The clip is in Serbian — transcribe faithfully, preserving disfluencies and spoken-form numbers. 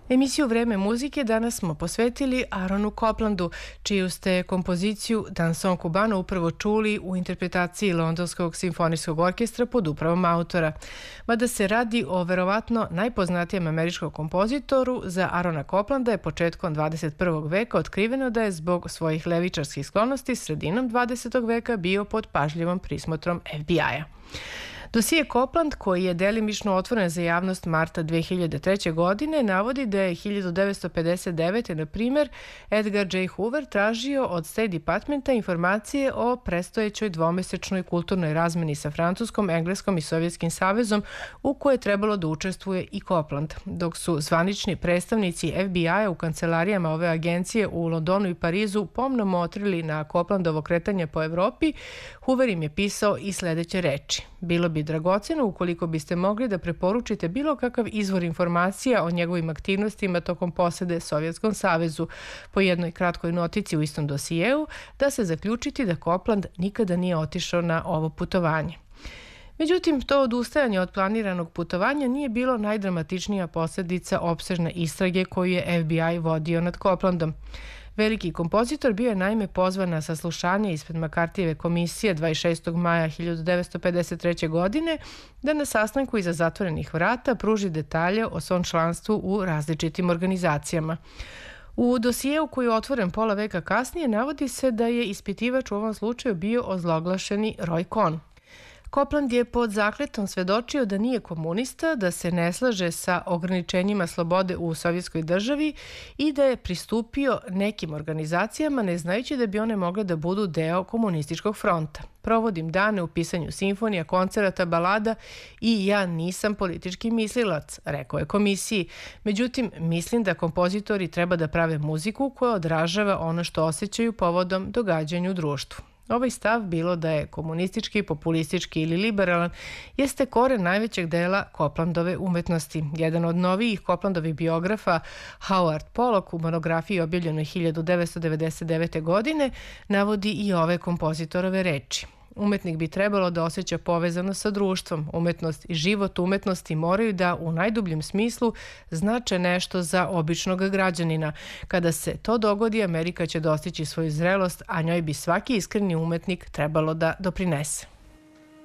Emisiju Vreme muzike danas smo posvetili Aaronu Coplandu, čiju ste kompoziciju Danson Cubano upravo čuli u interpretaciji Londonskog simfonijskog orkestra pod upravom autora. Mada se radi o verovatno najpoznatijem američkom kompozitoru, za Aarona Coplanda je početkom dvadeset prvog veka otkriveno da je zbog svojih levičarskih sklonosti sredinom dvadesetog veka bio pod pažljivom prismotrom F B I-a. Dosije Copland, koji je delimično otvoren za javnost marta dve hiljade treće. godine, navodi da je hiljadu devetsto pedeset devete. na primjer, Edgar J. Hoover tražio od State Departmenta informacije o predstojećoj dvomesečnoj kulturnoj razmeni sa Francuskom, Engleskom i Sovjetskim savezom u kojoj je trebalo da učestvuje i Copland. Dok su zvanični predstavnici F B I-a u kancelarijama ove agencije u Londonu i Parizu pomno motrili na Coplandovo kretanje po Evropi, Hoover im je pisao i sledeće reči. Bilo bi dragoceno ukoliko biste mogli da preporučite bilo kakav izvor informacija o njegovim aktivnostima tokom posede Sovjetskom savezu. Po jednoj kratkoj notici u istom dosijeu da se zaključiti da Copland nikada nije otišao na ovo putovanje. Međutim, to odustajanje od planiranog putovanja nije bilo najdramatičnija posljedica opsežne istrage koju je F B I vodio nad Coplandom. Veliki kompozitor bio je naime pozvan na saslušanje ispred McCarthyjeve komisije dvadeset šestog maja hiljadu devetsto pedeset treće. godine da na sastanku iza zatvorenih vrata pruži detalje o svom članstvu u različitim organizacijama. U dosijeu koji je otvoren pola veka kasnije navodi se da je ispitivač u ovom slučaju bio ozloglašeni Roy Cohn. Copland je pod zakletom svedočio da nije komunista, da se ne slaže sa ograničenjima slobode u sovjetskoj državi i da je pristupio nekim organizacijama ne znajući da bi one mogle da budu deo komunističkog fronta. Provodim dane u pisanju simfonija, koncerata, balada i ja nisam politički mislilac, rekao je komisiji. Međutim, mislim da kompozitori treba da prave muziku koja odražava ono što osjećaju povodom događanja u društvu. Ovaj stav, bilo da je komunistički, populistički ili liberalan, jeste koren najvećeg dela Coplandove umetnosti. Jedan od novijih Coplandovih biografa, Howard Pollock, u monografiji objavljenoj hiljadu devetsto devedeset devete. godine, navodi i ove kompozitorove reči. Umetnik bi trebalo da osjeća povezano sa društvom. Umetnost i život umetnosti moraju da u najdubljem smislu znače nešto za običnog građanina. Kada se to dogodi, Amerika će dostići svoju zrelost, a njoj bi svaki iskreni umetnik trebalo da doprinese.